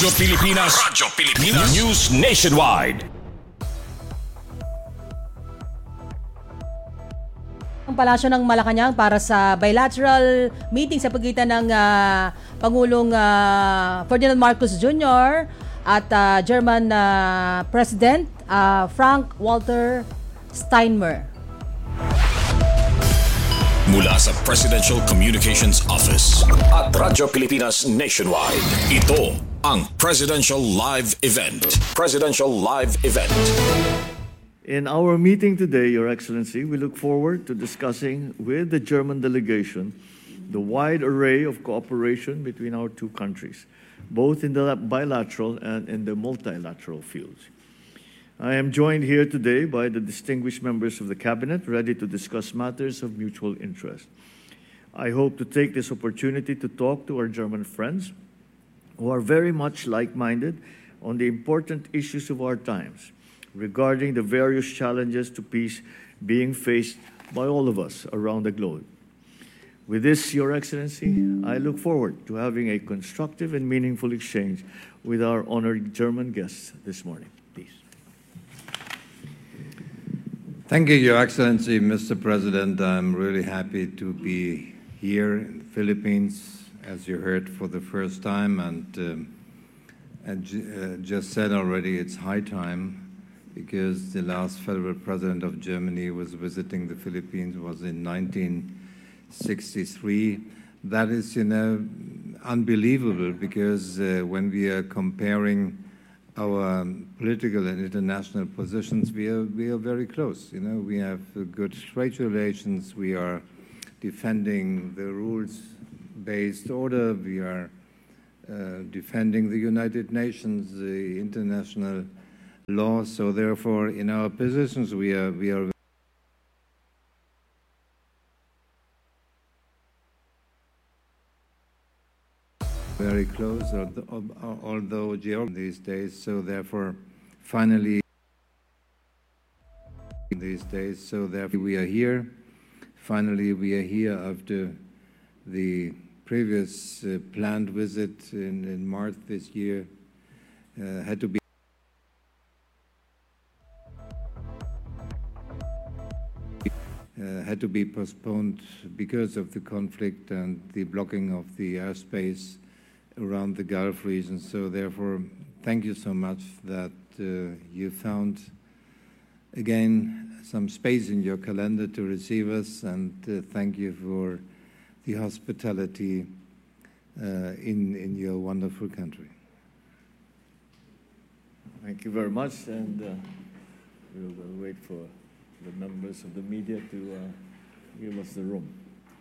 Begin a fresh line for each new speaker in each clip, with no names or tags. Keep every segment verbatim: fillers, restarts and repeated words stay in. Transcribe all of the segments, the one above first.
Radyo Pilipinas, Radyo Pilipinas, News Nationwide.
Ang palasyo ng Malacanang para sa bilateral meeting sa pagitan ng uh, Pangulong uh, Ferdinand Marcos Junior at uh, German uh, President uh, Frank-Walter Steinmeier.
Mula sa Presidential Communications Office at Radyo Pilipinas Nationwide, ito ang Presidential Live Event. Presidential Live Event.
In our meeting today, Your Excellency, we look forward to discussing with the German delegation the wide array of cooperation between our two countries, both in the bilateral and in the multilateral fields. I am joined here today by the distinguished members of the Cabinet ready to discuss matters of mutual interest. I hope to take this opportunity to talk to our German friends who are very much like-minded on the important issues of our times regarding the various challenges to peace being faced by all of us around the globe. With this, Your Excellency, I look forward to having a constructive and meaningful exchange with our honored German guests this morning. Please.
Thank you, Your Excellency, Mister President. I'm really happy to be here in the Philippines, as you heard, for the first time. And, um, and uh, just said already, it's high time, because the last federal president of Germany was visiting the Philippines was in nineteen sixty-three. That is, you know, unbelievable, because uh, when we are comparing our political and international positions, we are, we are very close. You know, we have good trade relations. We are defending the rules-based order. We are uh, defending the United Nations, the international law. So therefore, in our positions, we are we are very close, although these days. So therefore, finally, these days. So therefore, we are here. Finally, we are here after the previous uh, planned visit in, in March this year uh, had to be. Uh, had to be postponed because of the conflict and the blocking of the airspace around the Gulf region. So therefore, thank you so much that uh, you found, again, some space in your calendar to receive us, and uh, thank you for the hospitality uh, in, in your wonderful country.
Thank you very much, and uh, we will wait for the members of the media to uh, give us the room.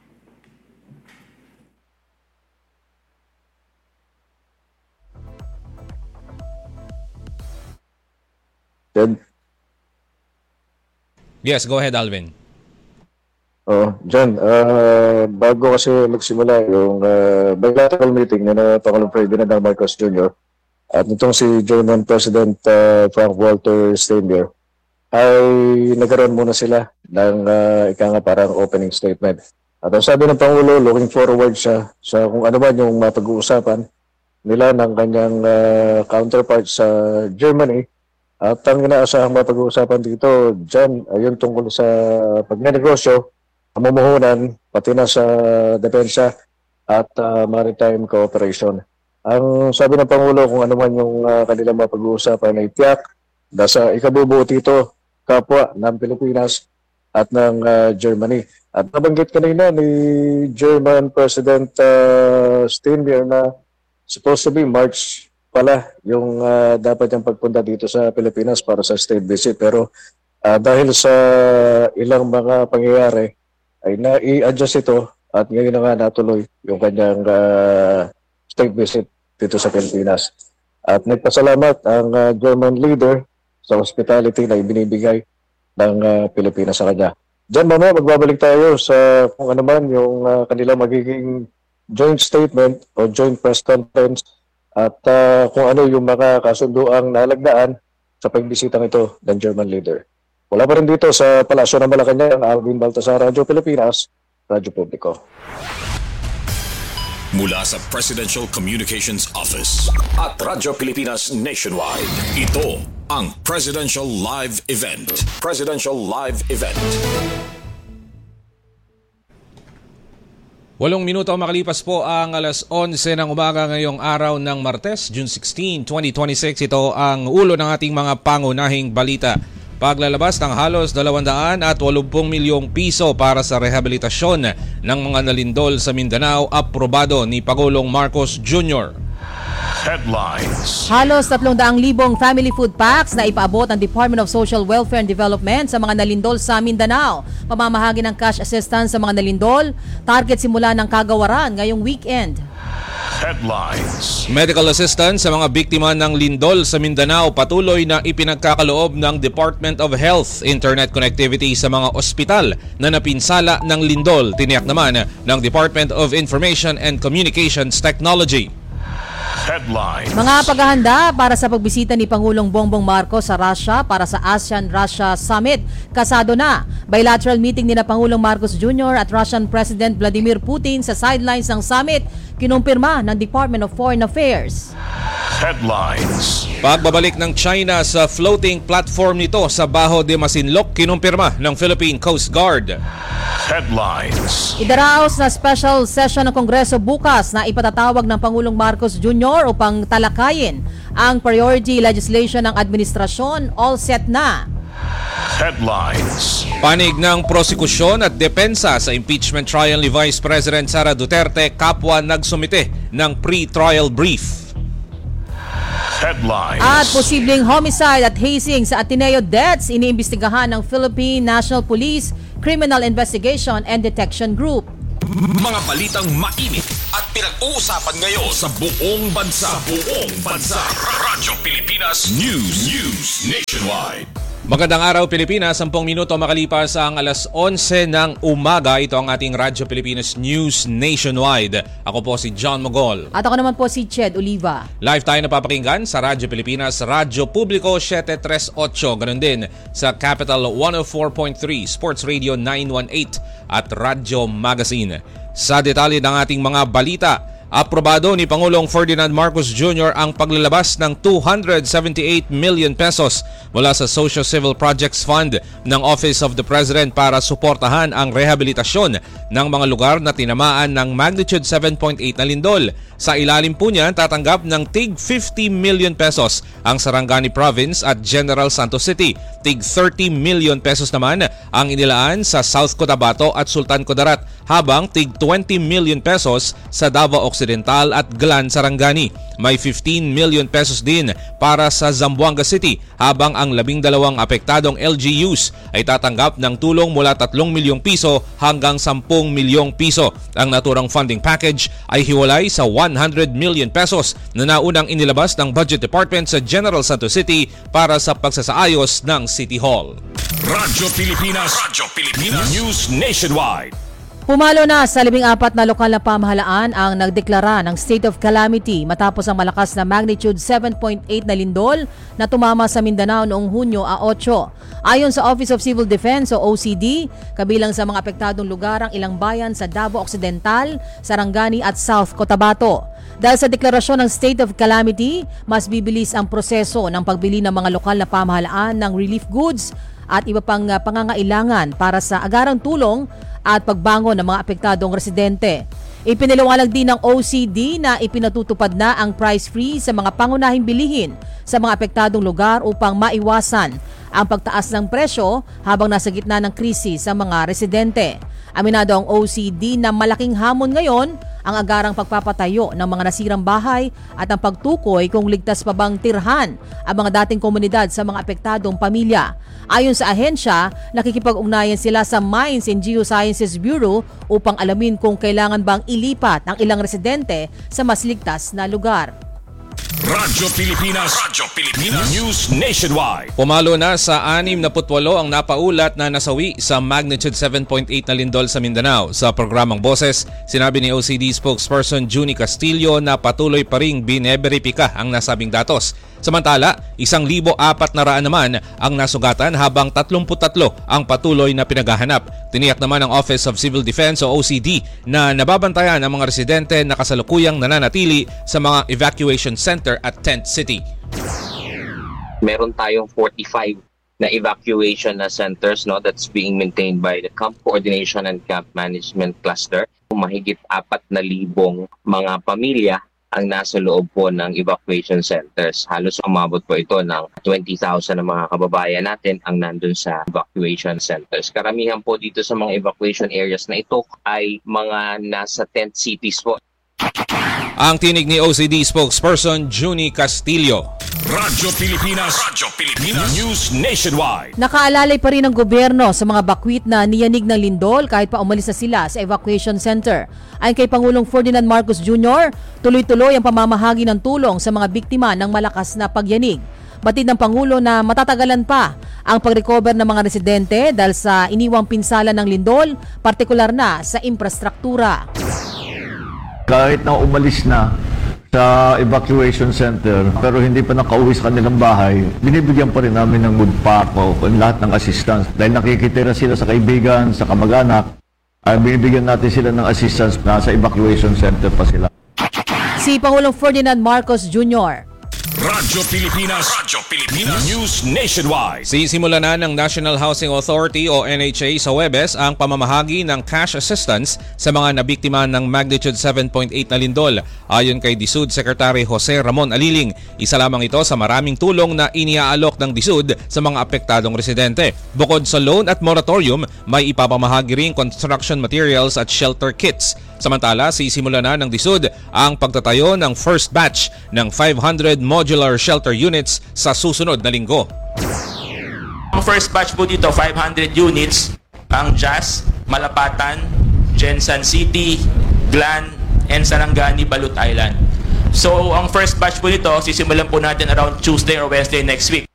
Ted?
Yes, go ahead, Alvin.
Oh, John, uh, bago kasi magsimula yung uh, bilateral meeting ni na Pangulong Ferdinand Marcos Junior at nitong si German President uh, Frank-Walter Steinmeier, ay nagkaroon muna sila ng uh, ika nga parang opening statement. At ang sabi ng Pangulo, looking forward siya sa kung ano man yung mapag-uusapan nila ng kanyang uh, counterpart sa Germany. At ang inaasahang mapag-uusapan dito, John, ayun tungkol sa pagnenegosyo, pamumuhunan, pati na sa depensa at uh, maritime cooperation. Ang sabi ng Pangulo, kung ano man yung uh, kanilang mapag-uusapan ay tiyak, nasa ikabubuti ito, kapwa ng Pilipinas at ng uh, Germany. At nabanggit kanina ni German President uh, Steinmeier na supposed to be March pala yung uh, dapat yung pagpunta dito sa Pilipinas para sa state visit. Pero uh, dahil sa ilang mga pangyayari ay na-i-adjust ito at ngayon na nga natuloy yung kanyang uh, state visit dito sa Pilipinas. At nagpasalamat ang uh, German leader sa hospitality na ibinibigay ng uh, Pilipinas sa kanya. Diyan mamaya magbabalik tayo sa kung ano man yung uh, kanilang magiging joint statement o joint press conference at uh, kung ano yung mga kasunduang nalagdaan sa pagbisitang ito ng German leader. Wala pa rin dito sa Palasyo ng Malacanang, Alvin Baltasar, Radyo Pilipinas, Radyo Publiko.
Mula sa Presidential Communications Office at Radyo Pilipinas Nationwide, ito ang Presidential Live Event. Presidential Live Event.
Walong minuto makalipas po ang alas onse ng umaga ngayong araw ng Martes, June sixteenth, twenty twenty-six. Ito ang ulo ng ating mga pangunahing balita. Paglalabas ng halos dalawandaan at walumpung milyong piso para sa rehabilitasyon ng mga nalindol sa Mindanao, aprobado ni Pangulong Marcos Junior
Headlines.
Halos tatlong daang libong family food packs na ipaabot ng Department of Social Welfare and Development sa mga nalindol sa Mindanao. Pamamahagi ng cash assistance sa mga nalindol, target simula ng kagawaran ngayong weekend.
Headlines.
Medical assistance sa mga biktima ng lindol sa Mindanao patuloy na ipinagkakaloob ng Department of Health. Internet connectivity sa mga ospital na napinsala ng lindol, tiniyak naman ng Department of Information and Communications Technology.
Headlines.
Mga paghahanda para sa pagbisita ni Pangulong Bongbong Marcos sa Russia para sa ASEAN-Russia Summit. Kasado na. Bilateral meeting ni na Pangulong Marcos Junior at Russian President Vladimir Putin sa sidelines ng summit, kinumpirma ng Department of Foreign Affairs.
Headlines.
Pagbabalik ng China sa floating platform nito sa Baho de Masinloc, kinumpirma ng Philippine Coast Guard.
Headlines.
Idaraos na special session ng Kongreso bukas na ipatatawag ng Pangulong Marcos Junior upang talakayin ang priority legislation ng administrasyon. All set na.
Headlines.
Panig ng prosekusyon at depensa sa impeachment trial ni Vice President Sara Duterte, kapwa nagsumite ng pre-trial brief.
Headlines.
At posibleng homicide at hazing sa Ateneo deaths iniimbestigahan ng Philippine National Police Criminal Investigation and Detection Group.
Mga balitang mainit at pinag-uusapan ngayon sa buong bansa. Sa buong bansa. Radyo Pilipinas News. News Nationwide.
Magandang araw Pilipinas, sampung minuto makalipas ang alas onse ng umaga. Ito ang ating Radyo Pilipinas News Nationwide. Ako po si John Mogol.
At ako naman po si Ched Oliva.
Live tayo napapakinggan sa Radyo Pilipinas, Radyo Publico seven thirty-eight, ganun din sa Capital one oh four point three, Sports Radio nine eighteen at Radyo Magazine. Sa detalye ng ating mga balita, aprobado ni Pangulong Ferdinand Marcos Junior ang paglalabas ng two hundred seventy-eight million pesos mula sa Social Civil Projects Fund ng Office of the President para suportahan ang rehabilitasyon ng mga lugar na tinamaan ng magnitude seven point eight na lindol. Sa ilalim po niya, tatanggap ng tig fifty million pesos ang Sarangani Province at General Santos City. Tig thirty million pesos naman ang inilaan sa South Cotabato at Sultan Kudarat, habang tig twenty million pesos sa Davao Occidental at Glan, Sarangani. May fifteen million pesos din para sa Zamboanga City, habang ang labing dalawang apektadong L G Us ay tatanggap ng tulong mula tatlong milyong piso hanggang sampung milyong piso. Ang naturang funding package ay hiwalay sa one hundred million pesos na naunang inilabas ng Budget Department sa General Santos City para sa pagsasaayos ng City Hall.
Radyo Pilipinas. Radyo Pilipinas News Nationwide.
Pumalo na sa labing apat na lokal na pamahalaan ang nagdeklara ng state of calamity matapos ang malakas na magnitude seven point eight na lindol na tumama sa Mindanao noong Hunyo eight. Ayon sa Office of Civil Defense o O C D, kabilang sa mga apektadong lugar ang ilang bayan sa Davao Occidental, Sarangani at South Cotabato. Dahil sa deklarasyon ng state of calamity, mas bibilis ang proseso ng pagbili ng mga lokal na pamahalaan ng relief goods at iba pang pangangailangan para sa agarang tulong at pagbangon ng mga apektadong residente. Ipinaliwanag din ng O C D na ipinatutupad na ang price freeze sa mga pangunahing bilihin sa mga apektadong lugar upang maiwasan ang pagtaas ng presyo habang nasa gitna ng krisis sa mga residente. Aminado ang O C D na malaking hamon ngayon ang agarang pagpapatayo ng mga nasirang bahay at ang pagtukoy kung ligtas pa bang tirhan ang mga dating komunidad sa mga apektadong pamilya. Ayon sa ahensya, nakikipag-ugnayan sila sa Mines and Geosciences Bureau upang alamin kung kailangan bang ilipat ang ilang residente sa mas ligtas na lugar.
Radyo Pilipinas. Radyo Pilipinas. News Nationwide.
Pumalo na sa anim na putwalo ang napaulat na nasawi sa magnitude seven point eight na lindol sa Mindanao. Sa programang Boses, sinabi ni O C D spokesperson Junie Castillo na patuloy pa ring bineberipika ang nasabing datos. Samantala, isang libo apat na raan naman ang nasugatan habang tatlumpu't tatlo ang patuloy na pinaghahanap. Tiniyak naman ng Office of Civil Defense o O C D na nababantayan ang mga residente na kasalukuyang nananatili sa mga evacuation center at Tent City.
Meron tayong forty-five na evacuation na centers no, that's being maintained by the Camp Coordination and Camp Management Cluster. Mahigit apat na libong mga pamilya ang nasa loob po ng evacuation centers. Halos umabot po ito ng twenty thousand ng mga kababayan natin ang nandun sa evacuation centers. Karamihan po dito sa mga evacuation areas na ito ay mga nasa tent cities po.
Ang tinig ni O C D spokesperson Junie Castillo.
Radyo Pilipinas. Radyo Pilipinas. News Nationwide.
Nakaalalay pa rin ng gobyerno sa mga bakwit na niyanig ng lindol kahit pa umalis na sila sa evacuation center. Ayon kay Pangulong Ferdinand Marcos Junior, tuloy-tuloy ang pamamahagi ng tulong sa mga biktima ng malakas na pagyanig. Batid ng Pangulo na matatagalan pa ang pag-recover ng mga residente dahil sa iniwang pinsala ng lindol, partikular na sa infrastruktura.
Kahit na umalis na sa evacuation center pero hindi pa nakauwi sa kanilang bahay, binibigyan pa rin namin ng good pack o lahat ng assistance. Dahil nakikitira sila sa kaibigan, sa kamag-anak, ay binibigyan natin sila ng assistance na sa evacuation center pa sila.
Si Pangulong Ferdinand Marcos Junior
Radyo Pilipinas. Radyo Pilipinas. News Nationwide.
Sisimula na ng National Housing Authority o N H A sa Huwebes ang pamamahagi ng cash assistance sa mga nabiktima ng magnitude seven point eight na lindol. Ayon kay D S U D Secretary Jose Ramon Aliling, isa lamang ito sa maraming tulong na iniaalok ng D S U D sa mga apektadong residente. Bukod sa loan at moratorium, may ipapamahagi ring construction materials at shelter kits. Samantala, sisimula na ng D S U D ang pagtatayo ng first batch ng five hundred modular shelter units sa susunod na linggo.
Ang first batch po dito, five hundred units, ang Jas, Malapatan, Jensan City, Glan, and Sarangani, Balut Island. So, ang first batch po dito, sisimulan po natin around Tuesday or Wednesday next week.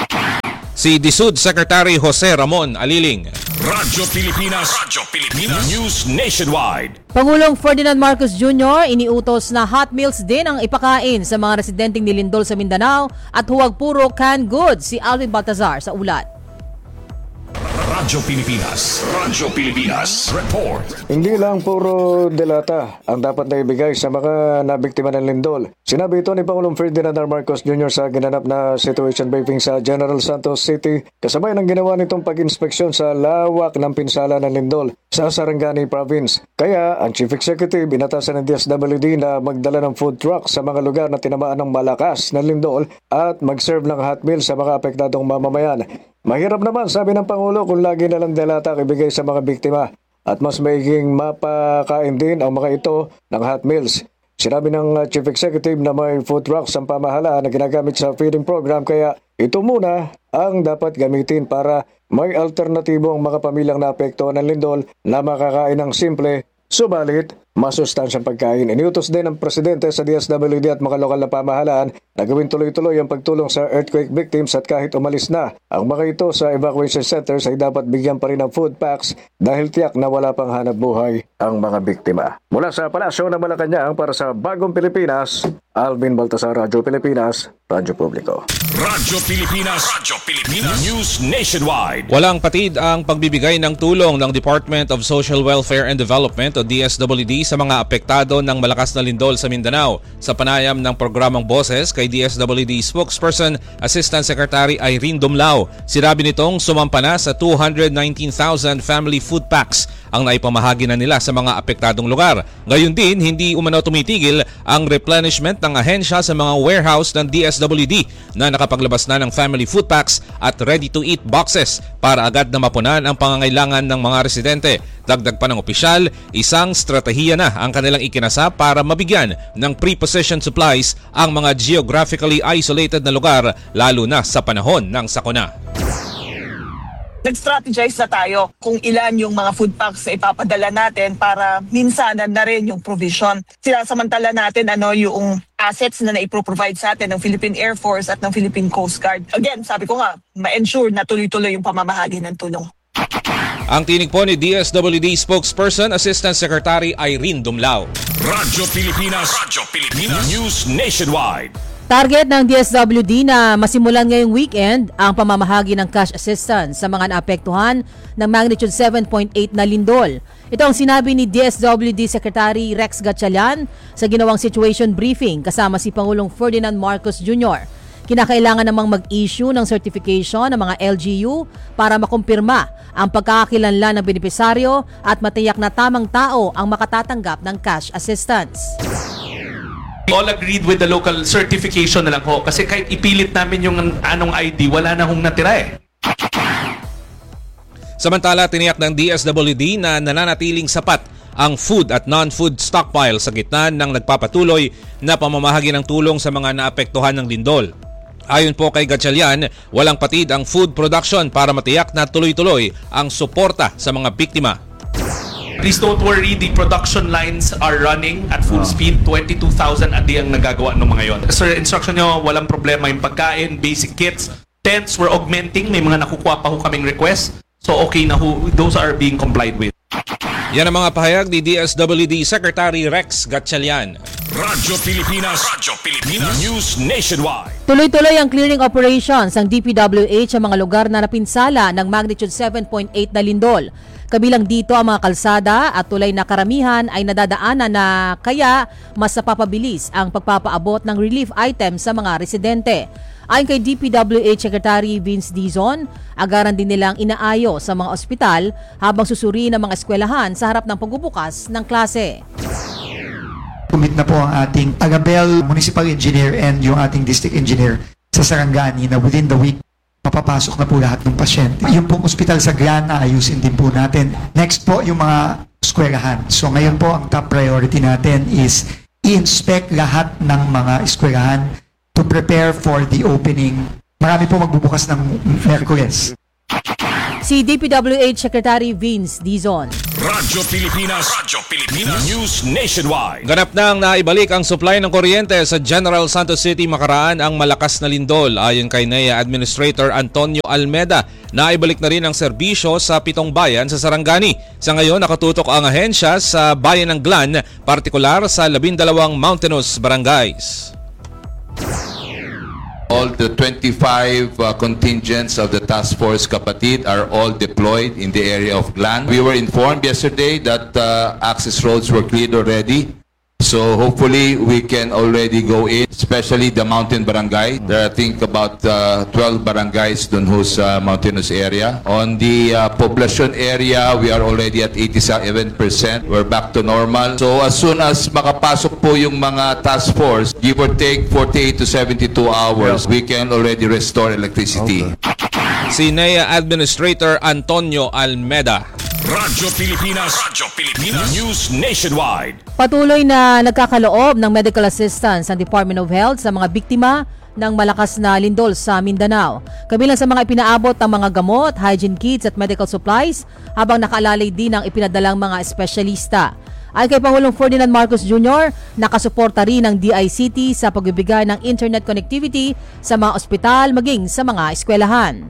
Si D S U D Secretary Jose Ramon Aliling.
Radyo Pilipinas. Radyo Pilipinas. News Nationwide.
Pangulong Ferdinand Marcos Junior iniutos na hot meals din ang ipakain sa mga residenteng nilindol sa Mindanao at huwag puro canned goods. Si Alvin Baltazar sa ulat.
Radyo Pilipinas. Radyo Pilipinas. Report.
Hindi lang puro delata ang dapat na ibigay sa mga nabiktima ng lindol. Sinabi ito ni Pangulong Ferdinand R. Marcos Junior sa ginanap na situation briefing sa General Santos City kasabay ng ginawa nitong pag-inspeksyon sa lawak ng pinsala ng lindol sa Sarangani Province. Kaya ang Chief Executive binatasan ng D S W D na magdala ng food truck sa mga lugar na tinamaan ng malakas na lindol at mag-serve ng hot meal sa mga apektadong mamamayan. Mahirap naman, sabi ng Pangulo, kung lagi na lang delata ibigay sa mga biktima at mas maiging mapakain din ang mga ito ng hot meals. Sinabi ng Chief Executive na may food trucks ang pamahalaan na ginagamit sa feeding program kaya ito muna ang dapat gamitin para may alternatibo ang mga pamilyang naapektuhan ng lindol na makakain ng simple, subalit masustansyang pagkain. Iniutos din ng Presidente sa D S W D at mga lokal na pamahalaan na gawin tuloy-tuloy ang pagtulong sa earthquake victims at kahit umalis na ang mga ito sa evacuation centers ay dapat bigyan pa rin ng food packs dahil tiyak na wala pang hanap buhay ang mga biktima. Mula sa Palasyo ng Malacanang para sa Bagong Pilipinas, Alvin Baltasar, Radyo Pilipinas, Radyo Publiko.
Radyo Pilipinas. Radyo Pilipinas. News Nationwide.
Walang patid ang pagbibigay ng tulong ng Department of Social Welfare and Development o D S W D sa mga apektado ng malakas na lindol sa Mindanao. Sa panayam ng programang Boses kay D S W D spokesperson Assistant Secretary Irene Dumlao, sinabi nitong sumampa na sa two hundred nineteen thousand family food packs ang naipamahagi na nila sa mga apektadong lugar. Gayon din, hindi umano tumitigil ang replenishment ng ahensya sa mga warehouse ng D S W D na nakapaglabas na ng family food packs at ready-to-eat boxes para agad na mapunan ang pangangailangan ng mga residente. Dagdag pa ng opisyal, isang stratehiya na ang kanilang ikinasa para mabigyan ng pre-positioned supplies ang mga geographically isolated na lugar lalo na sa panahon ng sakuna.
nag-strategize na tayo kung ilan yung mga food packs na ipapadala natin para minsanan na rin yung provision. Sinasamantala natin ano yung assets na naipro-provide sa atin ng Philippine Air Force at ng Philippine Coast Guard. Again, sabi ko nga, ma-ensure na tuloy-tuloy yung pamamahagi ng tulong.
Ang tinig po ni D S W D spokesperson, Assistant Secretary Irene Dumlao.
Radyo Pilipinas, Radyo Pilipinas News Nationwide.
Target ng D S W D na masimulan ngayong weekend ang pamamahagi ng cash assistance sa mga naapektuhan ng magnitude seven point eight na lindol. Ito ang sinabi ni D S W D Secretary Rex Gatchalian sa ginawang situation briefing kasama si Pangulong Ferdinand Marcos Junior Kinakailangan namang mag-issue ng certification ng mga L G U para makumpirma ang pagkakakilanlan ng benepisaryo at matiyak na tamang tao ang makatatanggap ng cash assistance.
We all agreed with the local certification na lang ho kasi kahit ipilit namin yung anong I D, wala na hong natira eh.
Samantala, tiniyak ng D S W D na nananatiling sapat ang food at non-food stockpile sa gitna ng nagpapatuloy na pamamahagi ng tulong sa mga naapektuhan ng lindol. Ayon po kay Gatchalian, walang patid ang food production para matiyak na tuloy-tuloy ang suporta sa mga biktima.
Please don't worry, the production lines are running at full speed. twenty-two thousand a day ang nagagawa ng mga yon. Sir, instruction nyo, walang problema yung pagkain, basic kits. Tents we're augmenting, may mga nakukuha pa ho kaming request. So okay na ho, those are being complied with.
Yan ang mga pahayag ni D S W D Secretary Rex Gatchalian.
Radyo Pilipinas, Radyo Pilipinas News Nationwide.
Tuloy-tuloy ang clearing operations ng D P W H sa mga lugar na napinsala ng magnitude seven point eight na lindol. Kabilang dito ang mga kalsada at tulay na karamihan ay nadadaanan na kaya mas napapabilis ang pagpapaabot ng relief items sa mga residente. Ayon kay D P W H Secretary Vince Dizon, agaran din nilang inaayo sa mga ospital habang susuri ng mga eskwelahan sa harap ng pagbubukas ng klase.
Commit na po ang ating Agabel Municipal Engineer and yung ating District Engineer sa Sarangani na within the week mapapasok na po lahat ng pasyente. Yung pong ospital sa Grana, ayusin din po natin. Next po, yung mga eskwelahan. So ngayon po, ang top priority natin is i-inspect lahat ng mga eskwelahan to prepare for the opening. Marami po magbubukas ng Merkules.
Si D P W H Secretary Vince Dizon.
Radyo Pilipinas, Radyo Pilipinas News Nationwide.
Ganap nang naibalik ang supply ng kuryente sa General Santos City makaraan ang malakas na lindol. Ayon kay N E A Administrator Antonio Almeda, naibalik na rin ang serbisyo sa pitong bayan sa Sarangani. Sa ngayon, nakatutok ang ahensya sa bayan ng Glan, partikular sa labindalawang mountainous barangays.
All the twenty-five uh, contingents of the Task Force Kapatid are all deployed in the area of Glan. We were informed yesterday that uh, access roads were cleared already. So hopefully we can already go in, especially the mountain barangay. There are I think about uh, twelve barangays dun whose uh, mountainous area. On the uh, population area, we are already at eighty-seven percent. We're back to normal. So as soon as makapasok po yung mga task force, give or take forty-eight to seventy-two hours, we can already restore electricity.
Okay. Si N E A Administrator Antonio Almeda.
Radyo Pilipinas, Radyo Pilipinas News Nationwide.
Patuloy na nagkakaloob ng medical assistance ang Department of Health sa mga biktima ng malakas na lindol sa Mindanao. Kabilang sa mga ipinaabot ang mga gamot, hygiene kits at medical supplies habang nakaalalay din ang ipinadalang mga espesyalista. Ay kay Pangulong Ferdinand Marcos Junior, nakasuporta rin ng D I C T sa pagbibigay ng internet connectivity sa mga ospital maging sa mga eskwelahan.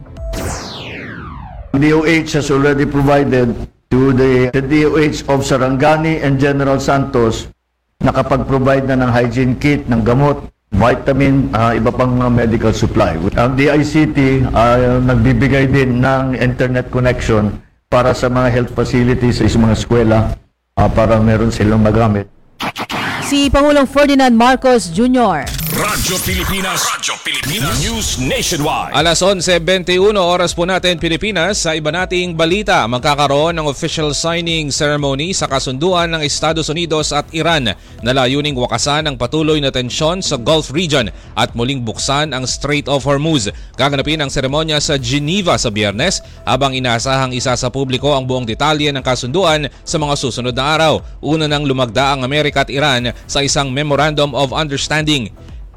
D O H has already provided to the, the D O H of Sarangani and General Santos, nakapag-provide na ng hygiene kit, ng gamot, vitamin, uh, iba pang mga medical supply. Ang D I C T uh, nagbibigay din ng internet connection para sa mga health facilities sa mga eskwela uh, para meron silang magamit.
Si Pangulong Ferdinand Marcos Junior
Radyo Pilipinas, Radyo Pilipinas News Nationwide.
Alas onse bentayuno oras po natin Pilipinas. Sa iba nating balita, magkakaroon ng official signing ceremony sa kasunduan ng Estados Unidos at Iran na layuning wakasan ang patuloy na tensyon sa Gulf region at muling buksan ang Strait of Hormuz. Gaganapin ang seremonya sa Geneva sa Biyernes habang inaasahang isa sa publiko ang buong detalye ng kasunduan sa mga susunod na araw. Una nang lumagda ang Amerika at Iran sa isang Memorandum of Understanding.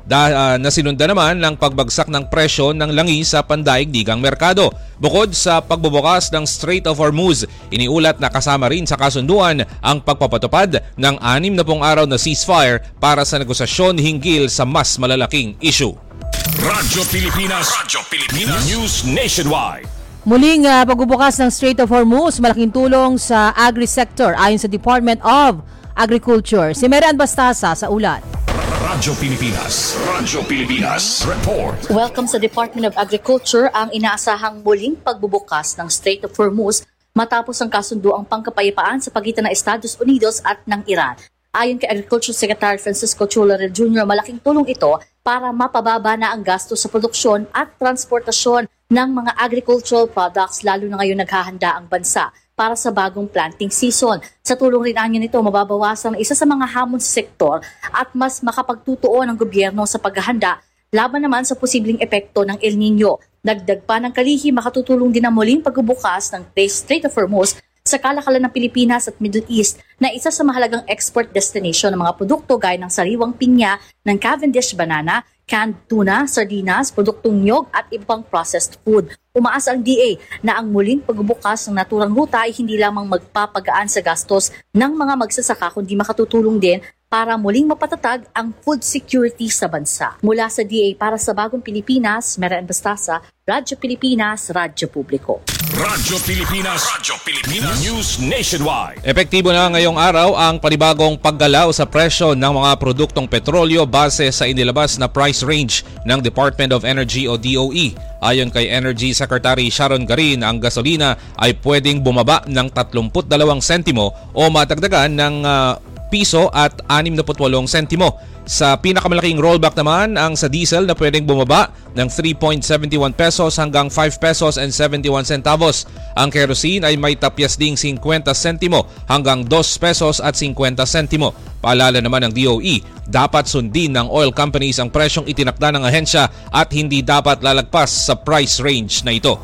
Da, uh, nasinunda naman ng pagbagsak ng presyo ng langis sa pandaigdigang merkado. Bukod sa pagbubukas ng Strait of Hormuz, iniulat na kasama rin sa kasunduan ang pagpapatupad ng anim na pong araw na ceasefire para sa negosasyon hinggil sa mas malalaking issue.
Radyo Pilipinas, Radyo Pilipinas News Nationwide.
Muling uh, pagbubukas ng Strait of Hormuz, malaking tulong sa agri-sector ayon sa Department of Agriculture. Si Meran Bastasa sa ulat.
Radyo Pilipinas, Radyo Pilipinas Report.
Welcome sa Department of Agriculture ang inaasahang muling pagbubukas ng Strait of Hormuz matapos ang kasunduang pangkapayapaan sa pagitan ng Estados Unidos at ng Iran. Ayon kay Agriculture Secretary Francisco Chularel Junior, malaking tulong ito para mapababa na ang gasto sa produksyon at transportasyon ng mga agricultural products, lalo na ngayon naghahanda ang bansa para sa bagong planting season. Sa tulong rin niya nito, mababawasan ang isa sa mga hamon sa sektor at mas makapagtutuon ang gobyerno sa paghahanda laban naman sa posibleng epekto ng El Nino. Dagdag pa ng kalihim, makatutulong din ang muling pagbubukas ng Strait of Hormuz sa kalakalan ng Pilipinas at Middle East na isa sa mahalagang export destination ng mga produkto gaya ng sariwang pinya, ng Cavendish banana, canned tuna, sardinas, produktong nyog at ibang processed food. Umaasa ang D A na ang muling pagbubukas ng naturang ruta ay hindi lamang magpapagaan sa gastos ng mga magsasaka kundi makatutulong din para muling mapatatag ang food security sa bansa. Mula sa D A para sa Bagong Pilipinas, Meran Bastasa, Radyo Pilipinas, Radyo Publiko.
Radyo Pilipinas, Radyo Pilipinas News Nationwide.
Epektibo na ngayong araw ang panibagong paggalaw sa presyo ng mga produktong petrolyo base sa inilabas na price range ng Department of Energy o D O E. Ayon kay Energy Secretary Sharon Garin, ang gasolina ay pwedeng bumaba ng tatlumpu't dalawang sentimo o matagdagan ng uh, piso at anim na putwalong sentimo. Sa pinakamalaking rollback naman ang sa diesel na pwedeng bumaba ng three point seven one pesos hanggang five pesos and seventy-one centavos. Ang kerosene ay may tapyas ding fifty sentimo hanggang two pesos at fifty sentimo. Paalala naman ng D O E, dapat sundin ng oil companies ang presyong itinakda ng ahensya at hindi dapat lalagpas sa price range na ito.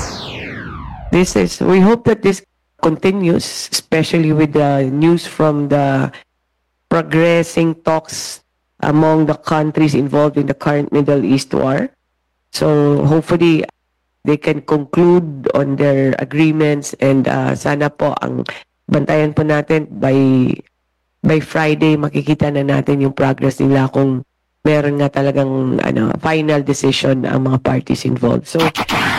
This is, we hope that this continues, especially with the news from the progressing talks among the countries involved in the current Middle East war. So hopefully they can conclude on their agreements and uh, sana po ang bantayan po natin by by Friday makikita na natin yung progress nila kung meron nga talagang ano final decision ang mga parties involved. So